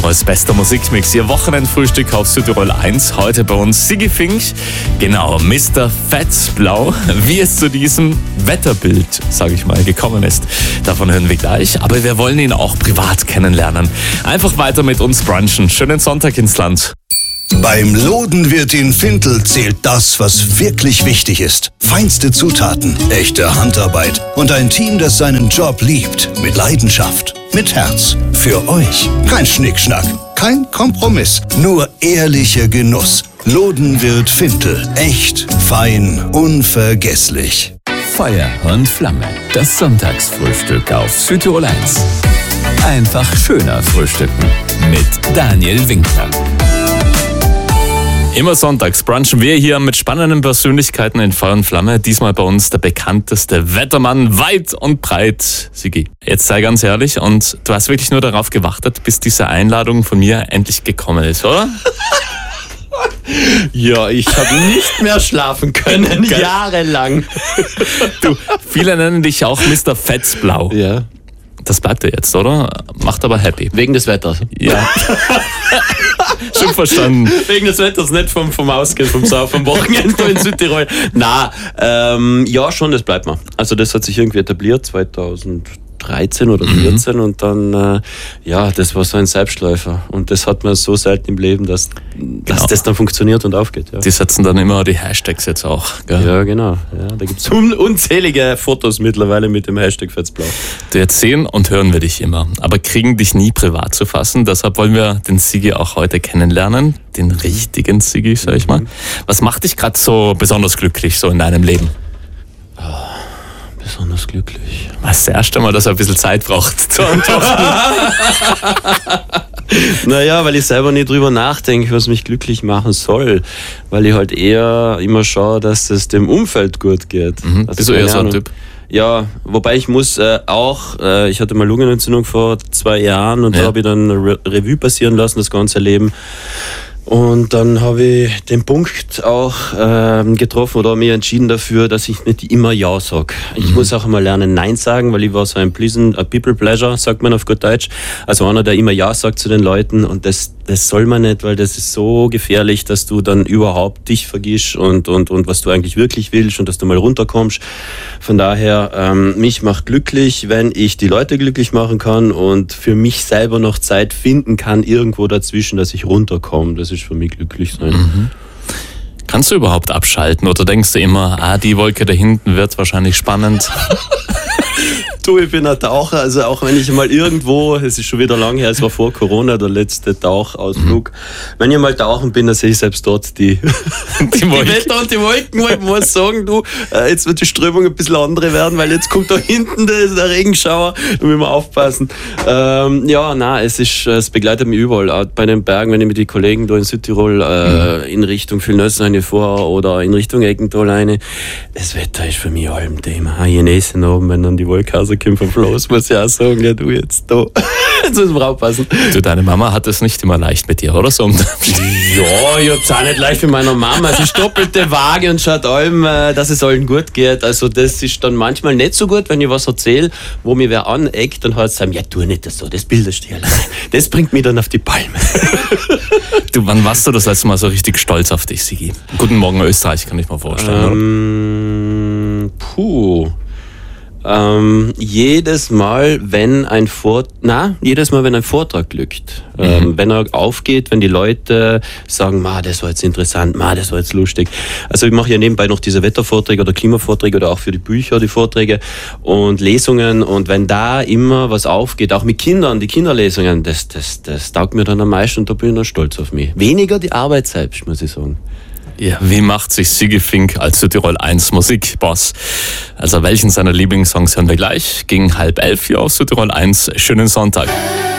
Südtirols bester Musikmix. Ihr Wochenendfrühstück auf Südtirol 1. Heute bei uns Sigi Fink. Genau, Mr. Fetzblau. Wie es zu diesem Wetterbild, sage ich mal, gekommen ist. Davon hören wir gleich. Aber wir wollen ihn auch privat kennenlernen. Einfach weiter mit uns brunchen. Schönen Sonntag ins Land. Beim Lodenwirt in Fintel zählt das, was wirklich wichtig ist. Feinste Zutaten, echte Handarbeit und ein Team, das seinen Job liebt. Mit Leidenschaft, mit Herz. Für euch. Kein Schnickschnack, kein Kompromiss. Nur ehrlicher Genuss. Lodenwirt Fintel. Echt, fein, unvergesslich. Feuer und Flamme. Das Sonntagsfrühstück auf Südtirol 1. Einfach schöner frühstücken. Mit Daniel Winkler. Immer sonntags brunchen wir hier mit spannenden Persönlichkeiten in Feuer und Flamme. Diesmal bei uns der bekannteste Wettermann weit und breit. Sigi, jetzt sei ganz ehrlich, und du hast wirklich nur darauf gewartet, bis diese Einladung von mir endlich gekommen ist, oder? Ja, ich habe nicht mehr schlafen können, jahrelang. Du, viele nennen dich auch Mr. Fetzblau. Ja. Das bleibt dir jetzt, oder? Macht aber happy. Wegen des Wetters. Ja. Schon verstanden. Wegen des Wetters, nicht vom Ausgehen, vom Wochenende in Südtirol. Ja, schon, das bleibt mir. Also das hat sich irgendwie etabliert, 2013 oder 2014 und dann, das war so ein Selbstläufer. Und das hat man so selten im Leben, dass das dann funktioniert und aufgeht. Ja. Die setzen dann immer die Hashtags jetzt auch, gell? Ja, genau. Ja, da gibt es unzählige Fotos mittlerweile mit dem Hashtag Fetzblau. Du, jetzt sehen und hören wir dich immer, aber kriegen dich nie privat zu fassen. Deshalb wollen wir den Sigi auch heute kennenlernen, den richtigen Sigi, sag ich mal. Was macht dich gerade so besonders glücklich so in deinem Leben? Besonders glücklich. Was ist das erste Mal, dass er ein bisschen Zeit braucht zu antworten? Naja, weil ich selber nicht drüber nachdenke, was mich glücklich machen soll. Weil ich halt eher immer schaue, dass es dem Umfeld gut geht. Bist du eher so ein Typ? Ja, wobei ich muss ich hatte mal Lungenentzündung vor 2 Jahren und da habe ich dann Revue passieren lassen, das ganze Leben. Und dann habe ich den Punkt auch getroffen oder mir entschieden dafür, dass ich nicht immer Ja sage. Ich muss auch immer lernen Nein sagen, weil ich war so ein People Pleasure, sagt man auf gut Deutsch. Also einer, der immer Ja sagt zu den Leuten, und das soll man nicht, weil das ist so gefährlich, dass du dann überhaupt dich vergisst und was du eigentlich wirklich willst und dass du mal runterkommst. Von daher, mich macht glücklich, wenn ich die Leute glücklich machen kann und für mich selber noch Zeit finden kann, irgendwo dazwischen, dass ich runterkomme. Das ist für mich glücklich sein. Kannst du überhaupt abschalten oder denkst du immer, die Wolke da hinten wird wahrscheinlich spannend? Du, ich bin ein Taucher, also auch wenn ich mal irgendwo, es ist schon wieder lang her, es war vor Corona, der letzte Tauchausflug, wenn ich mal tauchen bin, dann sehe ich selbst dort die Wetter und die Wolken. Ich muss sagen, du, jetzt wird die Strömung ein bisschen andere werden, weil jetzt kommt da hinten der Regenschauer, da müssen wir aufpassen. Es begleitet mich überall, auch bei den Bergen, wenn ich mit den Kollegen da in Südtirol in Richtung Vilnössen fahre oder in Richtung Eckental rein. Das Wetter ist für mich allem Thema. Je nächsten oben, wenn dann die Wolke rauskommt vom Floß, muss ich auch sagen, ja, du jetzt da. Jetzt müssen wir aufpassen. Du, deine Mama hat es nicht immer leicht mit dir, oder so? Ja, ich hab's auch nicht leicht mit meiner Mama. Sie ist doppelte Waage und schaut allem, dass es allen gut geht. Also das ist dann manchmal nicht so gut, wenn ich was erzähle, wo mir wer aneckt und halt sagen, ja, tu nicht das so, das bildest du allein. Das bringt mich dann auf die Palme. Du, wann warst du das letzte Mal so richtig stolz auf dich, Sigi? Guten Morgen Österreich, kann ich mir vorstellen, oder? Jedes Mal, wenn ein Vortrag glückt, wenn er aufgeht, wenn die Leute sagen, das war jetzt interessant, das war jetzt lustig. Also ich mache ja nebenbei noch diese Wettervorträge oder Klimavorträge oder auch für die Bücher die Vorträge und Lesungen, und wenn da immer was aufgeht, auch mit Kindern, die Kinderlesungen, das taugt mir dann am meisten und da bin ich dann stolz auf mich. Weniger die Arbeit selbst, muss ich sagen. Ja, wie macht sich Sigi Fink als Südtirol 1 Musikboss? Also welchen seiner Lieblingssongs hören wir gleich? Gegen 10:30 hier auf Südtirol 1. Schönen Sonntag.